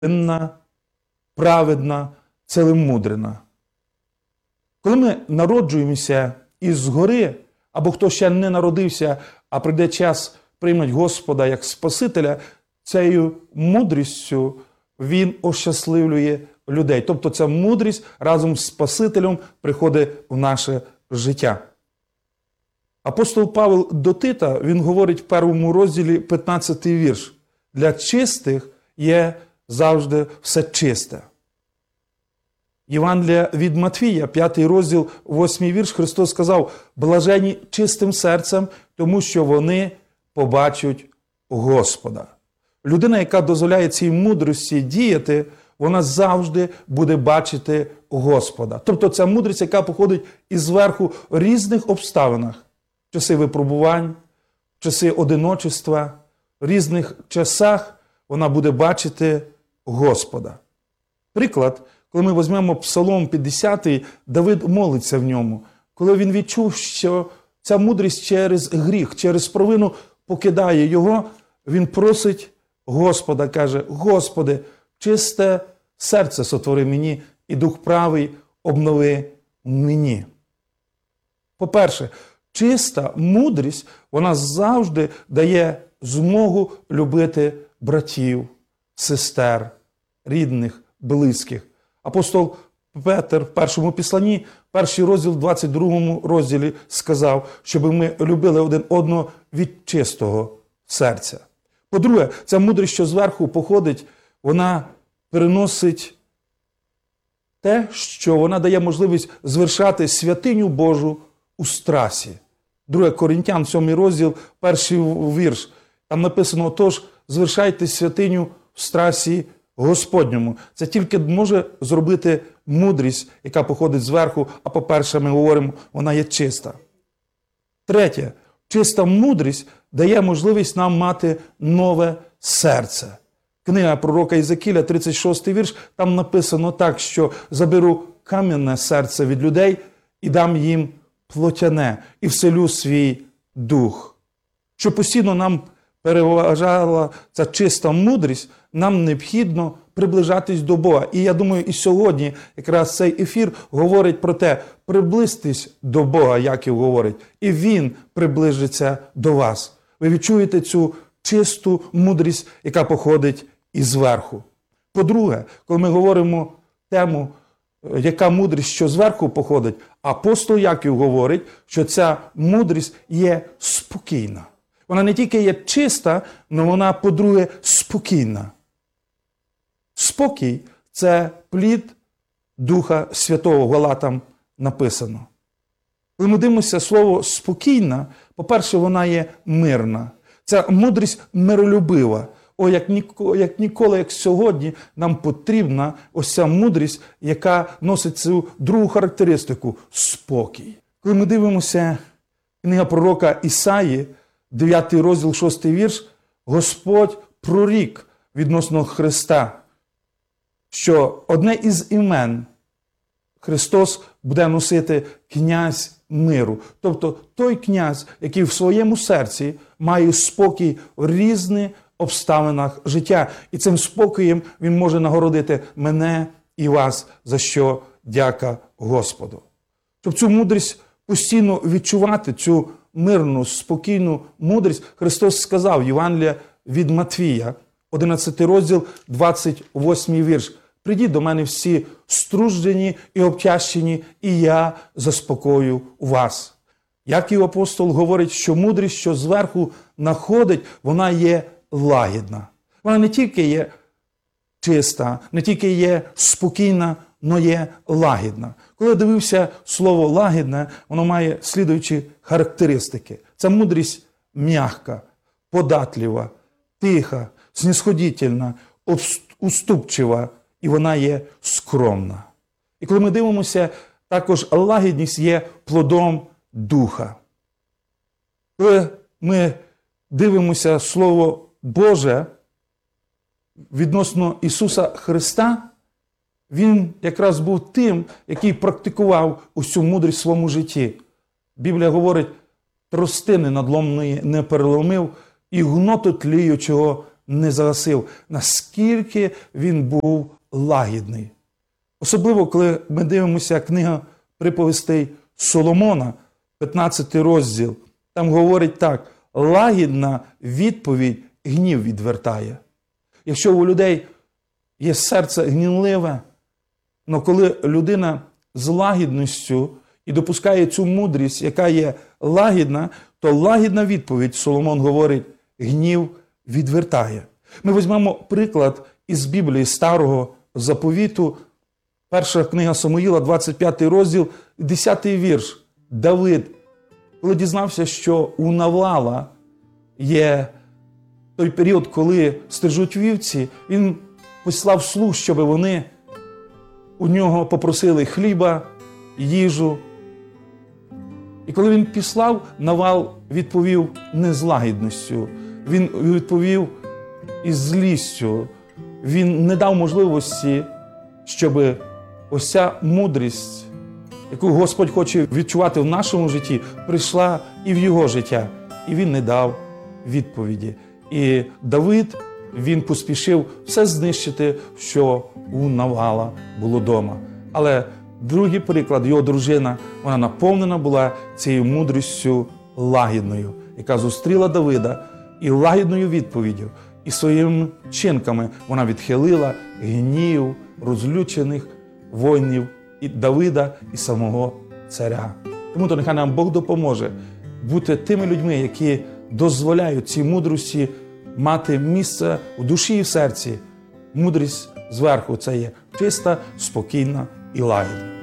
винна, праведна, ціломудрена. Коли ми народжуємося із гори, або хто ще не народився, а прийде час приймати Господа як Спасителя, цією мудрістю Він ощасливлює людей. Тобто ця мудрість разом з Спасителем приходить в наше життя. Апостол Павел до Тита, він говорить в 1 розділі 15 вірш. Для чистих є завжди все чисте. Євангелія від Матвія, 5 розділ, 8 вірш, Христос сказав: «Блажені чистим серцем, тому що вони побачать Господа». Людина, яка дозволяє цій мудрості діяти, вона завжди буде бачити Господа. Тобто ця мудрість, яка походить із верху в різних обставинах. В часи випробувань, в часи одиночества, в різних часах вона буде бачити Господа. Приклад, коли ми візьмемо Псалом 50, Давид молиться в ньому. Коли він відчув, що ця мудрість через гріх, через провину покидає його, він просить Господа, каже: «Господи, чисте серце сотвори мені, і дух правий обнови мені». По-перше, чиста мудрість, вона завжди дає змогу любити братів, сестер, рідних, близьких. Апостол Петр в першому післанні, 1 розділ, 22 розділі сказав, щоб ми любили один одного від чистого серця. По-друге, ця мудрість, що зверху походить, вона переносить те, що вона дає можливість звершати святиню Божу у страсі. 2 Коринтян, 7 розділ, 1 вірш. Там написано: «Отож, звершайте святиню в страсі Господньому». Це тільки може зробити мудрість, яка походить зверху, а по-перше, ми говоримо, вона є чиста. Третє, чиста мудрість дає можливість нам мати нове серце. Книга пророка Єзекіля, 36 вірш, там написано так, що «заберу кам'яне серце від людей і дам їм плотяне, і вселю свій дух». Щоб постійно нам переважала ця чиста мудрість, нам необхідно приближатись до Бога. І я думаю, і сьогодні якраз цей ефір говорить про те: приблизьтесь до Бога, Яків говорить, і Він приближиться до вас. Ви відчуєте цю чисту мудрість, яка походить із верху. По-друге, коли ми говоримо тему, яка мудрість, що зверху походить, апостол Яків говорить, що ця мудрість є спокійна. Вона не тільки є чиста, але вона, по-друге, спокійна. Спокій – це плід Духа Святого, в Галатам написано. Коли ми дивимося слово «спокійна», по-перше, вона є мирна. Ця мудрість миролюбива. Як ніколи, як сьогодні, нам потрібна ось ця мудрість, яка носить цю другу характеристику – спокій. Коли ми дивимося книга пророка Ісаї, 9 розділ, 6 вірш, Господь прорік відносно Христа, що одне із імен Христос буде носити князь миру. Тобто той князь, який в своєму серці має спокій в різних обставинах життя. І цим спокоєм він може нагородити мене і вас, за що дяка Господу. Щоб цю мудрість постійно відчувати, цю мирну, спокійну мудрість, Христос сказав, Євангелія від Матвія, 11 розділ, 28 вірш. «Прийдіть до мене всі струджені і обтяжчені, і я заспокою вас». Яків апостол говорить, що мудрість, що зверху находить, вона є лагідна. Вона не тільки є чиста, не тільки є спокійна, але є лагідна. Коли я дивився слово «лагідне», воно має слідуючі характеристики. Це мудрість м'яка, податлива, тиха, снисходительна, уступчива, і вона є скромна. І коли ми дивимося, також лагідність є плодом Духа. Коли ми дивимося Слово Боже відносно Ісуса Христа, Він якраз був тим, який практикував усю мудрість в своєму житті. Біблія говорить, тростини надломної не переломив і гноту тліючого не загасив, наскільки він був лагідний. Особливо, коли ми дивимося книга приповістей Соломона, 15 розділ. Там говорить так: лагідна відповідь гнів відвертає. Якщо у людей є серце гнівливе, але коли людина з лагідністю і допускає цю мудрість, яка є лагідна, то лагідна відповідь, Соломон говорить, гнів відвертає. Ми візьмемо приклад із Біблії Старого Заповіту, перша книга Самуїла, 25 розділ, 10 вірш. Давид, коли дізнався, що у Навала є той період, коли стрижуть вівці, він послав слуг, щоб вони у нього попросили хліба, їжу. І коли він післав, Навал відповів не з лагідністю, він відповів із злістю. Він не дав можливості, щоб ось ця мудрість, яку Господь хоче відчувати в нашому житті, прийшла і в його життя. І він не дав відповіді. І Давид, він поспішив все знищити, що у Навала було вдома. Але другий приклад, його дружина, вона наповнена була цією мудрістю лагідною, яка зустріла Давида і лагідною відповіддю, і своїми вчинками вона відхилила гнів розлючених воїнів і Давида, і самого царя. Тому то нехай нам Бог допоможе бути тими людьми, які дозволяють цій мудрості мати місце у душі і в серці. Мудрість зверху – це є чиста, спокійна і лагідна.